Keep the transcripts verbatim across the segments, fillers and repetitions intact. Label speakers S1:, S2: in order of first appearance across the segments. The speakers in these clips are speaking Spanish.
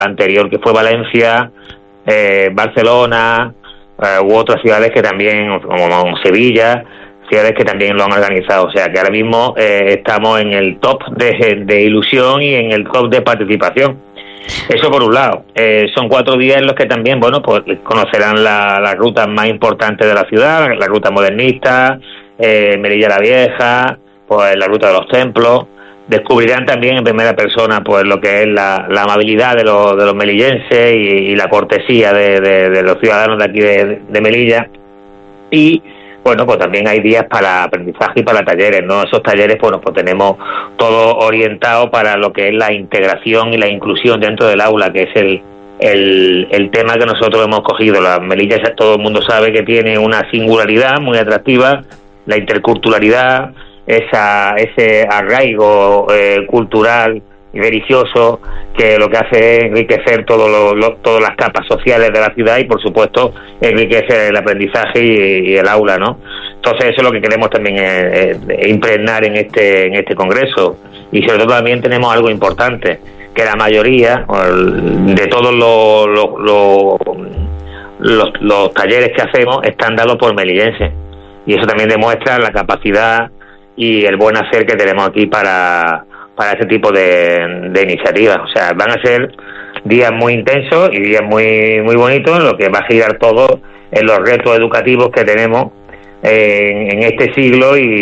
S1: anterior que fue Valencia, eh, Barcelona eh, u otras ciudades que también, como Sevilla, ciudades que también lo han organizado. O sea que ahora mismo eh, estamos en el top de, de ilusión y en el top de participación. Eso por un lado. Eh, son cuatro días en los que también, bueno, pues conocerán la, las rutas más importantes de la ciudad, la ruta modernista, eh, Melilla la Vieja, pues la ruta de los templos. Descubrirán también en primera persona pues lo que es la, la amabilidad de los, de los melillenses y, y la cortesía de, de, de los ciudadanos de aquí de, de Melilla. Y bueno, pues también hay días para aprendizaje y para talleres, ¿no? Esos talleres, bueno, pues tenemos todo orientado para lo que es la integración y la inclusión dentro del aula, que es el, el, el tema que nosotros hemos cogido. La Melilla, todo el mundo sabe que tiene una singularidad muy atractiva, la interculturalidad, esa ese arraigo eh, cultural y religioso, que lo que hace es enriquecer todo lo, lo, todas las capas sociales de la ciudad y, por supuesto, enriquece el aprendizaje y, y el aula, ¿no? Entonces, eso es lo que queremos también eh, eh, impregnar en este en este congreso. Y sobre todo también tenemos algo importante, que la mayoría de todos los, los, los, los, los talleres que hacemos están dados por melillenses. Y eso también demuestra la capacidad y el buen hacer que tenemos aquí para... para ese tipo de, de iniciativas. O sea, van a ser días muy intensos y días muy muy bonitos, lo que va a girar todo en los retos educativos que tenemos en, en este siglo y,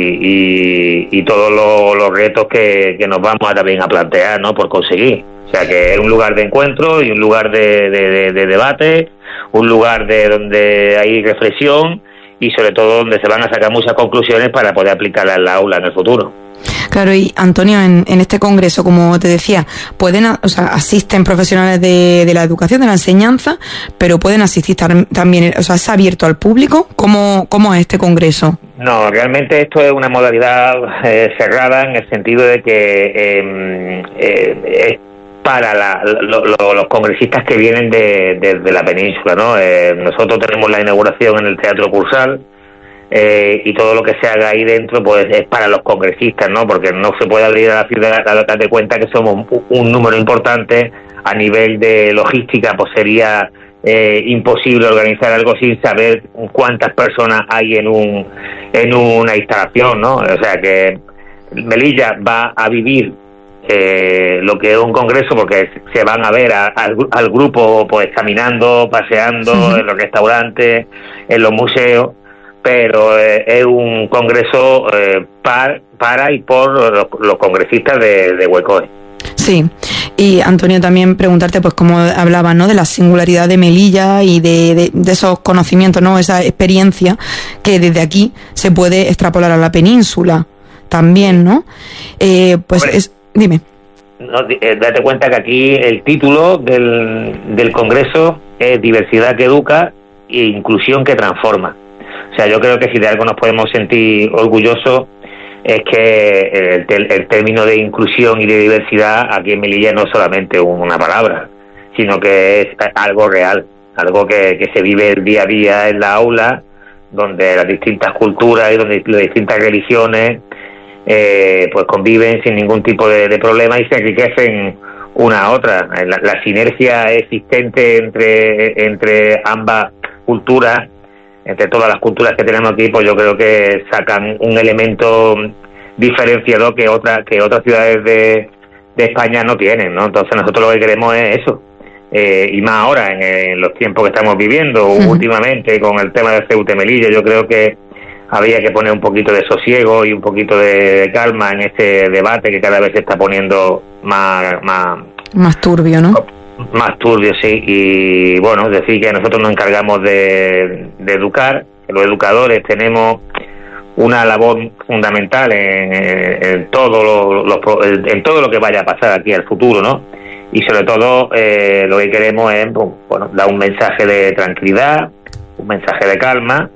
S1: y, y todos los, los retos que, que nos vamos a también a plantear, ¿no?, por conseguir. O sea, que es un lugar de encuentro y un lugar de, de, de, de debate, un lugar de donde hay reflexión y sobre todo donde se van a sacar muchas conclusiones para poder aplicarlas en la aula en el futuro.
S2: Claro, y Antonio, en, en este congreso, como te decía, pueden, o sea, asisten profesionales de, de la educación, de la enseñanza, pero pueden asistir tam, también, o sea, ¿es abierto al público? ¿Cómo, cómo es este congreso?
S1: No, realmente esto es una modalidad eh, cerrada en el sentido de que eh, eh, es para la, lo, lo, los congresistas que vienen de, de, de la península, ¿no? Eh, nosotros tenemos la inauguración en el Teatro Cursal. Eh, y todo lo que se haga ahí dentro pues es para los congresistas, ¿no? Porque no se puede abrir a la ciudad, a darte cuenta que somos un, un número importante a nivel de logística, pues sería eh, imposible organizar algo sin saber cuántas personas hay en un en una instalación, ¿no? O sea que Melilla va a vivir eh, lo que es un congreso, porque se van a ver a, a, al grupo pues caminando, paseando, sí, en los restaurantes, en los museos, pero eh, es un congreso eh, par, para y por los, los congresistas de, de Huecoe.
S2: Sí, y Antonio, también preguntarte, pues como hablabas, ¿no?, de la singularidad de Melilla y de, de, de esos conocimientos, ¿no?, esa experiencia que desde aquí se puede extrapolar a la península también, ¿no? Eh, pues Hombre, es, dime.
S1: No, eh, date cuenta que aquí el título del, del congreso es Diversidad que educa e Inclusión que transforma. O sea, yo creo que si de algo nos podemos sentir orgullosos es que el, el término de inclusión y de diversidad aquí en Melilla no es solamente una palabra, sino que es algo real, algo que, que se vive el día a día en la aula, donde las distintas culturas y donde las distintas religiones eh, pues conviven sin ningún tipo de, de problema y se enriquecen una a otra. La, la sinergia existente entre, entre ambas culturas, entre todas las culturas que tenemos aquí, pues yo creo que sacan un elemento diferenciador que otras que otras ciudades de, de España no tienen, ¿no? Entonces nosotros lo que queremos es eso, eh, y más ahora en, en los tiempos que estamos viviendo, uh-huh, últimamente con el tema de Ceuta y Melilla. Yo creo que había que poner un poquito de sosiego y un poquito de, de calma en este debate que cada vez se está poniendo más más,
S2: más turbio, ¿no?
S1: Más turbio, sí. Y bueno, decir que nosotros nos encargamos de, de educar, que los educadores tenemos una labor fundamental en, en todo lo, lo, en todo lo que vaya a pasar aquí al futuro, ¿no? Y sobre todo eh, lo que queremos es, bueno, dar un mensaje de tranquilidad, un mensaje de calma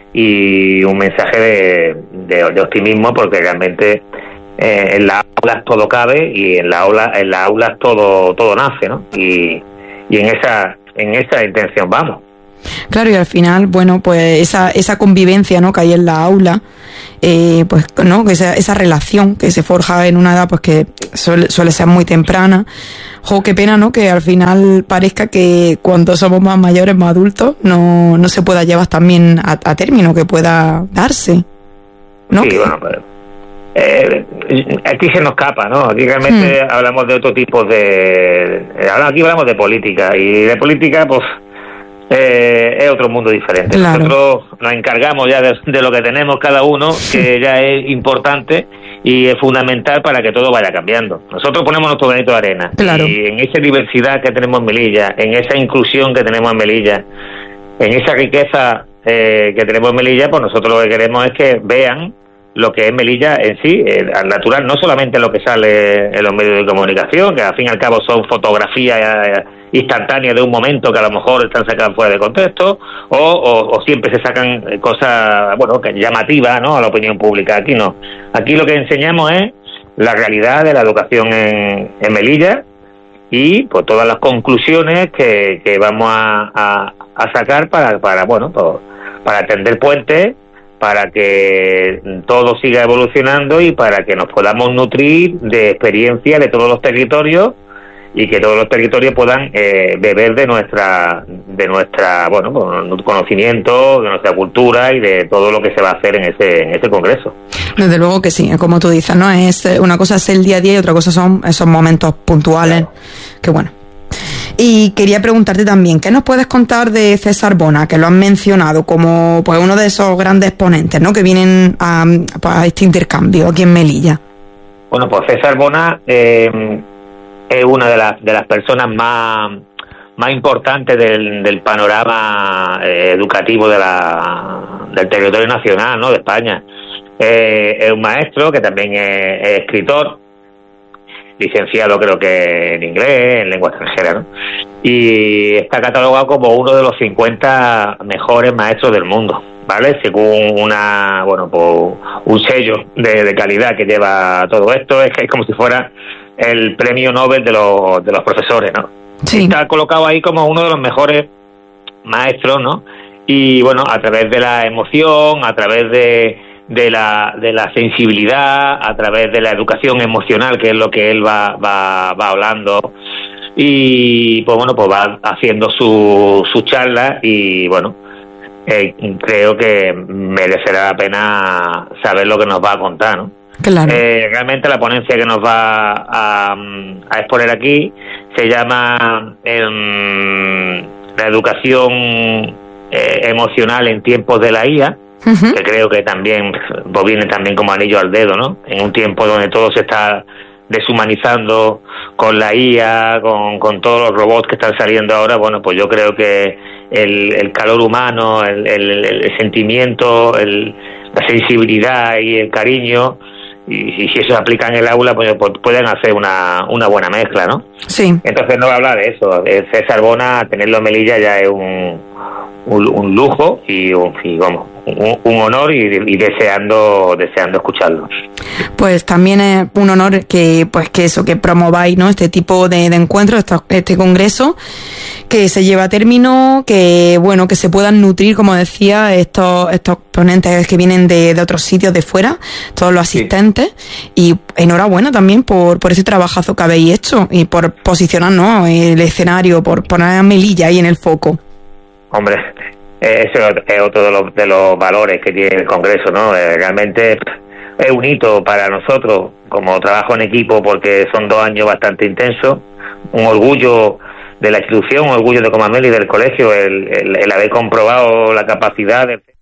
S1: y un mensaje de, de, de optimismo, porque realmente Eh, en las aulas todo cabe y en la aula en las aulas todo todo nace, ¿no? Y, y en esa en esa intención vamos.
S2: Claro, y al final, bueno, pues esa, esa convivencia, ¿no?, que hay en la aula, eh, pues, ¿no?, esa, esa relación que se forja en una edad, pues que suele, suele ser muy temprana. Jo, qué pena, ¿no?, que al final parezca que cuando somos más mayores, más adultos, no, no se pueda llevar también a, a término, que pueda darse, ¿no?
S1: Sí,
S2: que...
S1: bueno, pues, eh, aquí se nos escapa, ¿no? Aquí realmente hmm. hablamos de otro tipo de... Aquí hablamos de política, y de política, pues... Eh, es otro mundo diferente. Claro. Nosotros nos encargamos ya de, de lo que tenemos cada uno, que ya es importante y es fundamental para que todo vaya cambiando. Nosotros ponemos nuestro granito de arena, claro. Y en esa diversidad que tenemos en Melilla, en esa inclusión que tenemos en Melilla, en esa riqueza eh, que tenemos en Melilla, pues nosotros lo que queremos es que vean lo que es Melilla en sí, eh, al natural, no solamente lo que sale en los medios de comunicación, que al fin y al cabo son fotografías eh, instantáneas de un momento que a lo mejor están sacadas fuera de contexto, o, o, o siempre se sacan cosas, bueno, que llamativas, ¿no?, a la opinión pública. Aquí no. Aquí lo que enseñamos es la realidad de la educación en, en Melilla y pues todas las conclusiones que, que vamos a, a, a sacar para, para bueno, pues, para tender puentes, para que todo siga evolucionando y para que nos podamos nutrir de experiencia de todos los territorios y que todos los territorios puedan eh, beber de nuestra de nuestra bueno conocimiento, de nuestra cultura y de todo lo que se va a hacer en ese en ese congreso.
S2: Desde luego que sí, como tú dices, no es una cosa es el día a día y otra cosa son esos momentos puntuales. Claro. Que bueno. Y quería preguntarte también, ¿qué nos puedes contar de César Bona, que lo han mencionado como pues uno de esos grandes ponentes, ¿no?, que vienen a, a este intercambio aquí en Melilla?
S1: Bueno, pues César Bona eh, es una de las de las personas más más importantes del, del panorama eh, educativo de la del territorio nacional, ¿no?, de España. Eh, es un maestro que también es, es escritor, licenciado creo que en inglés, en lengua extranjera, ¿no? Y está catalogado como uno de los cincuenta mejores maestros del mundo, ¿vale? Según una, bueno, pues un sello de, de calidad que lleva todo esto. Es que es como si fuera el premio Nobel de los de los profesores, ¿no? Sí. Está colocado ahí como uno de los mejores maestros, ¿no? Y bueno, a través de la emoción, a través de de la de la sensibilidad, a través de la educación emocional, que es lo que él va va va hablando, y pues bueno, pues va haciendo su su charla y bueno, eh, creo que merecerá la pena saber lo que nos va a contar, ¿no?
S2: Claro.
S1: Eh, realmente la ponencia que nos va a, a exponer aquí se llama eh, la educación eh, emocional en tiempos de la I A. Uh-huh. Que creo que también pues viene también como anillo al dedo, ¿no? En un tiempo donde todo se está deshumanizando con la I A, con, con todos los robots que están saliendo ahora, bueno, pues yo creo que el, el calor humano, el, el, el sentimiento, el, la sensibilidad y el cariño, y, y si eso se aplica en el aula, pues, pues pueden hacer una, una buena mezcla, ¿no?
S2: Sí.
S1: Entonces no voy a hablar de eso. César Bona, tenerlo en Melilla ya es un, un, un lujo y, un, y vamos, un, un honor y, y deseando deseando escucharlo.
S2: Pues también es un honor que pues que eso que promováis, ¿no?, este tipo de, de encuentros, este, este congreso que se lleva a término, que bueno, que se puedan nutrir, como decía, estos estos ponentes que vienen de, de otros sitios de fuera, todos los asistentes, sí. Y enhorabuena también por por ese trabajazo que habéis hecho y por posicionar, ¿no?, el escenario, por poner a Melilla ahí en el foco.
S1: Hombre, eso es otro de los, de los valores que tiene el Congreso, ¿no? Realmente es un hito para nosotros como trabajo en equipo porque son dos años bastante intensos, un orgullo de la institución, un orgullo de Comamel y del colegio, el, el, el haber comprobado la capacidad de...